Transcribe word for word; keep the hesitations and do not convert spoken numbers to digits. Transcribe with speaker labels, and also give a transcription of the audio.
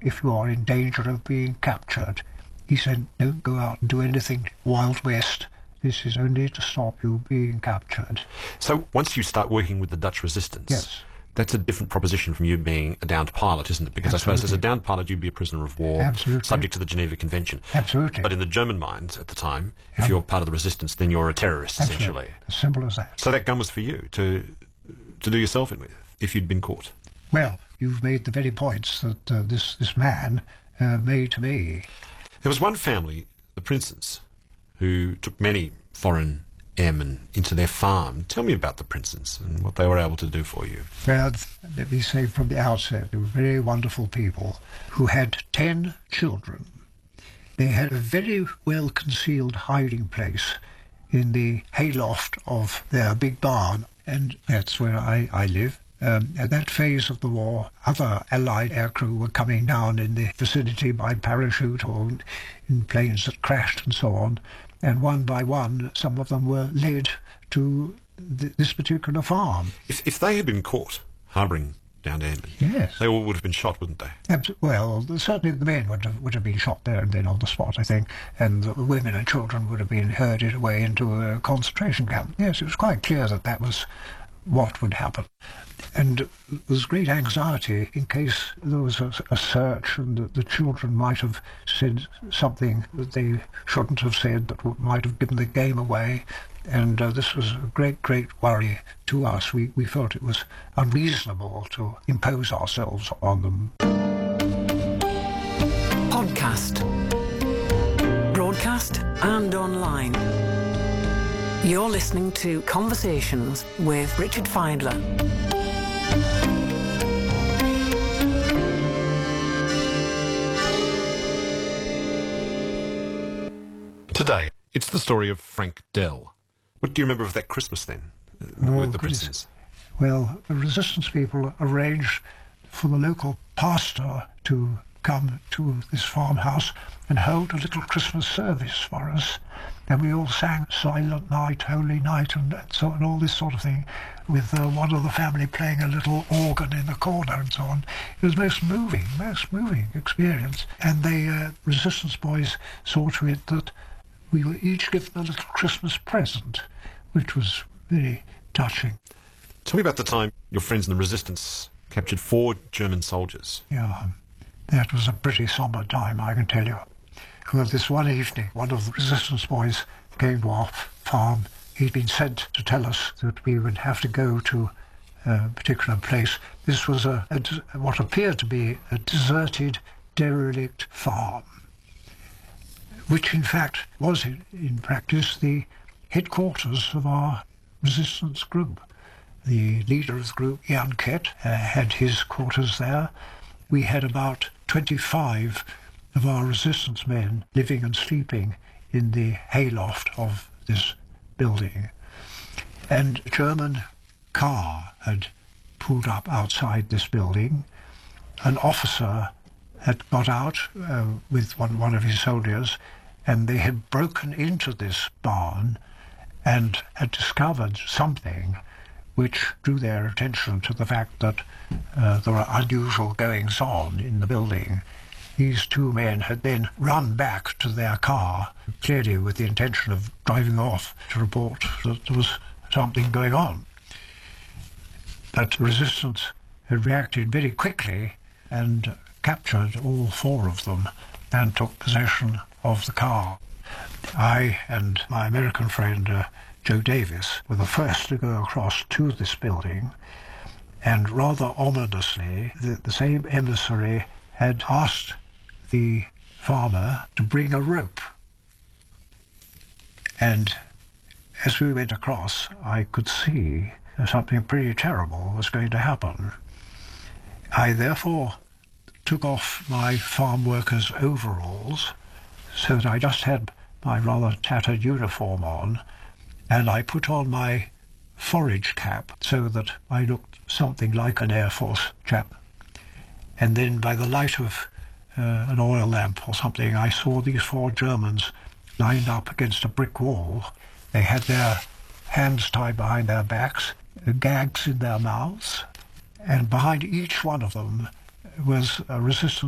Speaker 1: if you are in danger of being captured. He said, don't go out and do anything Wild West. This is only to stop you being captured.
Speaker 2: So once you start working with the Dutch resistance,
Speaker 1: yes,
Speaker 2: that's a different proposition from you being a downed pilot, isn't it? Because
Speaker 1: Absolutely.
Speaker 2: I suppose as a downed pilot, you'd be a prisoner of war,
Speaker 1: Absolutely.
Speaker 2: subject to the Geneva Convention.
Speaker 1: Absolutely.
Speaker 2: But in the German mind at the time, if
Speaker 1: Um,
Speaker 2: you're part of the resistance, then you're a terrorist,
Speaker 1: Absolutely.
Speaker 2: essentially.
Speaker 1: As simple as that.
Speaker 2: So that gun was for you to to do yourself in with, if you'd been caught.
Speaker 1: Well, you've made the very points that uh, this, this man uh, made to me.
Speaker 2: There was one family, the Princens, who took many foreign airmen into their farm. Tell me about the Princens and what they were able to do for you.
Speaker 1: Well, let me say from the outset, they were very wonderful people who had ten children. They had a very well-concealed hiding place in the hayloft of their big barn, and that's where I, I live. Um, at that phase of the war, other Allied aircrew were coming down in the vicinity by parachute or in planes that crashed and so on, and one by one, some of them were led to th- this particular farm.
Speaker 2: If, if they had been caught harbouring downed airmen,
Speaker 1: Yes.
Speaker 2: they all would have been shot, wouldn't they?
Speaker 1: Abs- Well, certainly the men would have, would have been shot there and then on the spot, I think, and the women and children would have been herded away into a concentration camp. Yes, it was quite clear that that was what would happen. And there was great anxiety in case there was a, a search and the, the children might have said something that they shouldn't have said that w- might have given the game away. And uh, this was a great, great worry to us. We, we felt it was unreasonable to impose ourselves on them.
Speaker 3: Podcast. Broadcast and online. You're listening to Conversations with Richard Fidler.
Speaker 2: Today, it's the story of Frank Dell. What do you remember of that Christmas then, uh,
Speaker 1: Oh,
Speaker 2: with the
Speaker 1: goodness.
Speaker 2: Princens?
Speaker 1: Well, the resistance people arranged for the local pastor to come to this farmhouse and hold a little Christmas service for us. And we all sang Silent Night, Holy Night, and so on, all this sort of thing, with uh, one of the family playing a little organ in the corner and so on. It was most moving, most moving experience. And the uh, resistance boys saw to it that we were each given a little Christmas present, which was very touching.
Speaker 2: Tell me about the time your friends in the resistance captured four German soldiers.
Speaker 1: Yeah, that was a pretty sombre time, I can tell you. Well, this one evening, one of the resistance boys came to our farm. He'd been sent to tell us that we would have to go to a particular place. This was a, a what appeared to be a deserted, derelict farm, which in fact was in, in practice the headquarters of our resistance group. The leader of the group, Jan Kett, uh, had his quarters there. We had about twenty-five of our resistance men living and sleeping in the hayloft of this building. And a German car had pulled up outside this building. An officer had got out uh, with one, one of his soldiers, and they had broken into this barn and had discovered something which drew their attention to the fact that uh, there were unusual goings-on in the building. These two men had then run back to their car, clearly with the intention of driving off to report that there was something going on. But the resistance had reacted very quickly and captured all four of them and took possession of the car. I and my American friend, uh, Joe Davis, were the first to go across to this building, and rather ominously, the, the same emissary had asked the farmer to bring a rope. And as we went across, I could see something pretty terrible was going to happen. I therefore took off my farm worker's overalls so that I just had my rather tattered uniform on, and I put on my forage cap so that I looked something like an Air Force chap. And then by the light of uh, an oil lamp or something, I saw these four Germans lined up against a brick wall. They had their hands tied behind their backs, gags in their mouths, and behind each one of them was a resistance